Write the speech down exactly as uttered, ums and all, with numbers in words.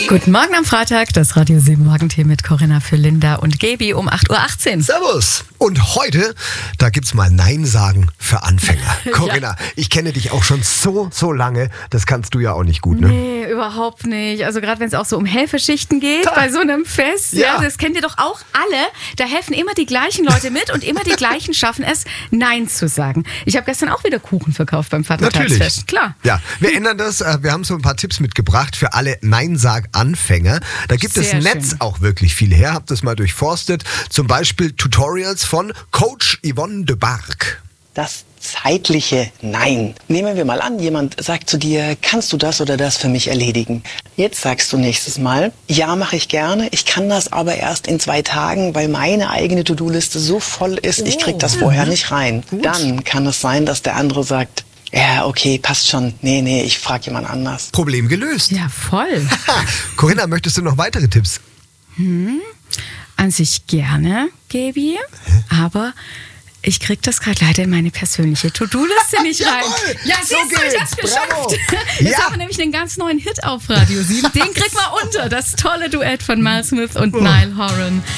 Guten Morgen am Freitag, das Radio sieben Morgentee mit Corinna für Linda und Gaby um acht Uhr achtzehn. Servus. Und heute, da gibt's mal Nein sagen für Anfänger. Corinna, ja. Ich kenne dich auch schon so, so lange. Das kannst du ja auch nicht gut, ne? Nee, überhaupt nicht. Also gerade wenn es auch so um Helferschichten geht, bei so einem Fest. Ja. ja, das kennt ihr doch auch alle. Da helfen immer die gleichen Leute mit und immer die gleichen schaffen es, Nein zu sagen. Ich habe gestern auch wieder Kuchen verkauft beim Vatertagsfest. Natürlich. Klar. Ja, wir ändern das. Wir haben so ein paar Tipps mitgebracht für alle Nein-Sag-Anfänger. Da gibt Sehr das Netz schön. auch wirklich viel her. Habt das mal durchforstet. Zum Beispiel Tutorials von Coach Yvonne de Barg. Das zeitliche Nein. Nehmen wir mal an, jemand sagt zu dir, kannst du das oder das für mich erledigen? Jetzt sagst du nächstes Mal, ja, mache ich gerne, ich kann das aber erst in zwei Tagen, weil meine eigene To-Do-Liste so voll ist, ich krieg das vorher nicht rein. Dann kann es sein, dass der andere sagt, ja, okay, passt schon. Nee, nee, ich frage jemand anders. Problem gelöst. Ja, voll. Corinna, möchtest du noch weitere Tipps? Hm, an sich gerne, Gaby, aber ich krieg das gerade leider in meine persönliche To-Do-Liste nicht rein. Jawohl, Ja, so siehst du, ich hab's geht's. geschafft. Bravo. Jetzt Ja. haben wir nämlich einen ganz neuen Hit auf Radio sieben. Den kriegt man unter. Das tolle Duett von Miles Smith und Niall Horan.